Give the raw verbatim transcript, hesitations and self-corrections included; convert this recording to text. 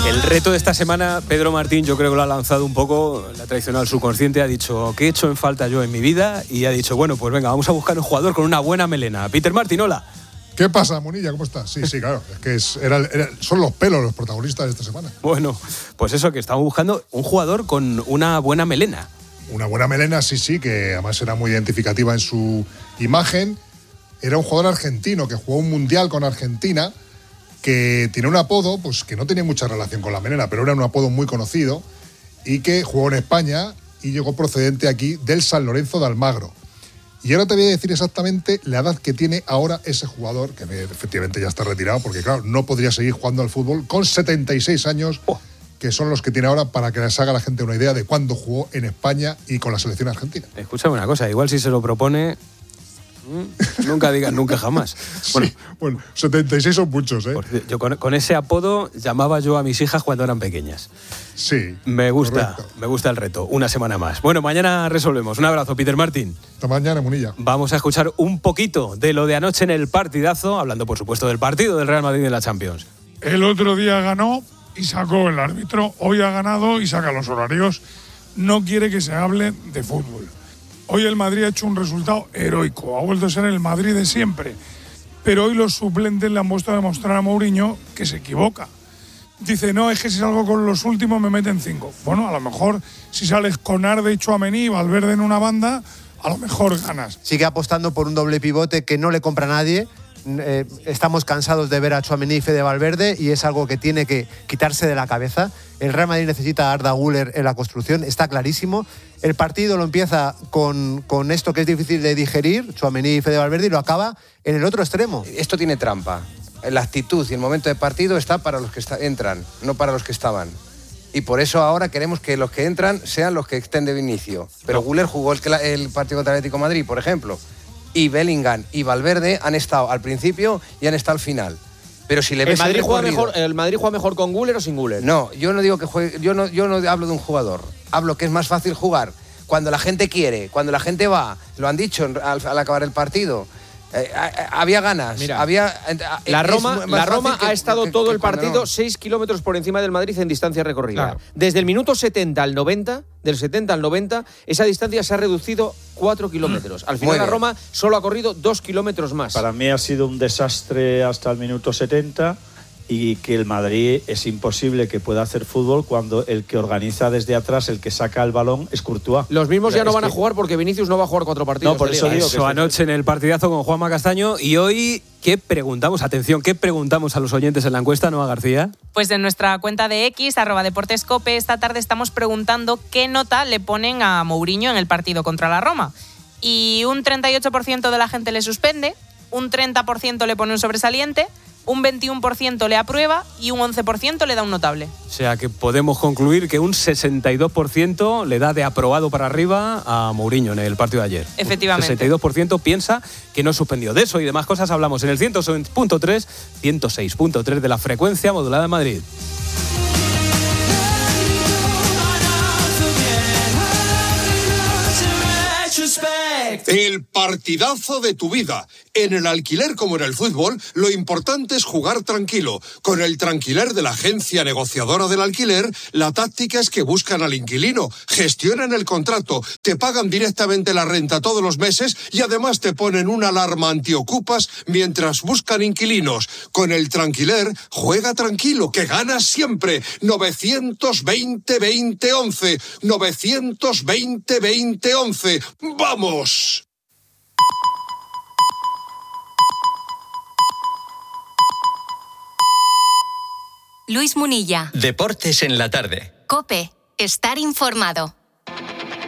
El reto de esta semana, Pedro Martín, yo creo que lo ha lanzado un poco, la tradicional subconsciente, ha dicho, ¿qué he hecho en falta yo en mi vida? Y ha dicho, bueno, pues venga, vamos a buscar un jugador con una buena melena. Peter Martín, hola. ¿Qué pasa, Munilla? ¿Cómo estás? Sí, sí, claro. Es que es, era, era, son los pelos los protagonistas de esta semana. Bueno, pues eso, que estamos buscando un jugador con una buena melena. Una buena melena, sí, sí, que además era muy identificativa en su imagen. Era un jugador argentino que jugó un mundial con Argentina, que tiene un apodo, pues que no tenía mucha relación con la melena, pero era un apodo muy conocido, y que jugó en España y llegó procedente aquí del San Lorenzo de Almagro. Y ahora te voy a decir exactamente la edad que tiene ahora ese jugador, que efectivamente ya está retirado, porque claro, no podría seguir jugando al fútbol con setenta y seis años, oh. que son los que tiene ahora, para que les haga la gente una idea de cuándo jugó en España y con la selección argentina. Escúchame una cosa, igual si se lo propone... Nunca digas nunca jamás. Bueno, sí, bueno, setenta y seis son muchos, ¿eh? Yo con, con ese apodo llamaba yo a mis hijas cuando eran pequeñas. Sí. Me gusta, correcto. me gusta el reto. Una semana más. Bueno, mañana resolvemos. Un abrazo, Peter Martín. Hasta mañana, Munilla. Vamos a escuchar un poquito de lo de anoche en el partidazo, hablando por supuesto del partido del Real Madrid en la Champions. El otro día ganó y sacó el árbitro. Hoy ha ganado y saca los horarios. No quiere que se hable de fútbol. Hoy el Madrid ha hecho un resultado heroico, ha vuelto a ser el Madrid de siempre. Pero hoy los suplentes le han puesto a demostrar a Mourinho que se equivoca. Dice, no, es que si salgo con los últimos me meten cinco. Bueno, a lo mejor si sales con Arde y Tchouaméni y Valverde en una banda, a lo mejor ganas. Sigue apostando por un doble pivote que no le compra a nadie. Eh, estamos cansados de ver a Tchouaméni y Fede Valverde y es algo que tiene que quitarse de la cabeza. El Real Madrid necesita a Arda Güler en la construcción, está clarísimo. El partido lo empieza con, con esto que es difícil de digerir, Tchouaméni y Fede Valverde, y lo acaba en el otro extremo. Esto tiene trampa. La actitud y el momento de partido está para los que está, entran, no para los que estaban. Y por eso ahora queremos que los que entran sean los que estén de inicio. Pero no. Güler jugó el, el partido contra el Atlético de Madrid, por ejemplo. Y Bellingham y Valverde han estado al principio y han estado al final. Pero si le ves ¿El Madrid, el, juega mejor, ¿El Madrid juega mejor con Güler o sin Güler? No, yo no digo que juegue, yo no, yo no hablo de un jugador. Hablo que es más fácil jugar cuando la gente quiere, cuando la gente va. Lo han dicho al, al acabar el partido. Eh, había ganas. Mira, había, la Roma, la Roma que, ha estado que, todo que el partido no. seis kilómetros por encima del Madrid en distancia recorrida. Claro. Desde el minuto setenta al noventa, del setenta al noventa, esa distancia se ha reducido cuatro kilómetros. Al final la Roma solo ha corrido dos kilómetros más. Para mí ha sido un desastre hasta el minuto setenta. Y que el Madrid es imposible que pueda hacer fútbol cuando el que organiza desde atrás, el que saca el balón, es Courtois. Los mismos ya no es van que... a jugar porque Vinicius no va a jugar cuatro partidos. No, por eso digo eso, que anoche en el partidazo con Juanma Castaño. Y hoy, ¿qué preguntamos? Atención, ¿qué preguntamos a los oyentes en la encuesta, Noa García? Pues en nuestra cuenta de X, arroba deportescope, esta tarde estamos preguntando qué nota le ponen a Mourinho en el partido contra la Roma. Y un treinta y ocho por ciento de la gente le suspende, un treinta por ciento le pone un sobresaliente, un veintiuno por ciento le aprueba y un once por ciento le da un notable. O sea que podemos concluir que un sesenta y dos por ciento le da de aprobado para arriba a Mourinho en el partido de ayer. Efectivamente. sesenta y dos por ciento piensa que no suspendió. De eso y demás cosas hablamos en el ciento seis punto tres, ciento seis punto tres de la frecuencia modulada de Madrid. El partidazo de tu vida. En el alquiler como en el fútbol, lo importante es jugar tranquilo. Con el Tranquiler de la agencia negociadora del alquiler, la táctica es que buscan al inquilino, gestionan el contrato, te pagan directamente la renta todos los meses y además te ponen una alarma antiocupas mientras buscan inquilinos. Con el Tranquiler, juega tranquilo, que ganas siempre. novecientos veinte veinte once. novecientos veinte veinte once. ¡Vamos! Luis Munilla. Deportes en la tarde. COPE. Estar informado.